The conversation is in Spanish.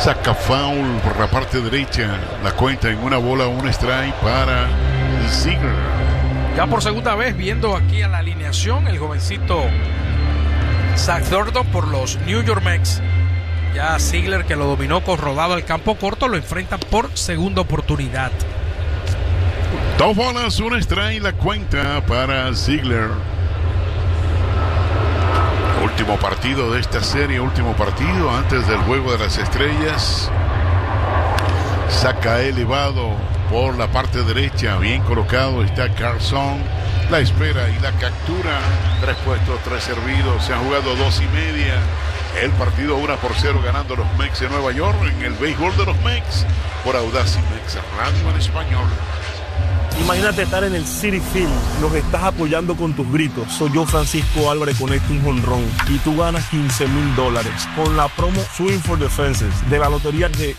Saca foul por la parte derecha. La cuenta en 1 strike para Ziegler. Ya por segunda vez viendo aquí a la alineación, el jovencito Zach Thornton por los New York Mets. Ya Ziegler, que lo dominó con rodado al campo corto, lo enfrenta por segunda oportunidad. 2 bolas, 1 strike la cuenta para Ziegler. Último partido de esta serie, último partido antes del Juego de las Estrellas. Saca elevado por la parte derecha, bien colocado está Carlson. La espera y la captura. 3 puestos, 3 servidos. Se han jugado 2 y media. El partido 1-0 ganando los Mets de Nueva York en el béisbol de los Mets por Audacy Mex Radio en español. Imagínate estar en el Citi Field, los estás apoyando con tus gritos. Soy yo, Francisco Álvarez, conecto un jonrón y tú ganas $15,000 con la promo Swing for the Fences de la lotería de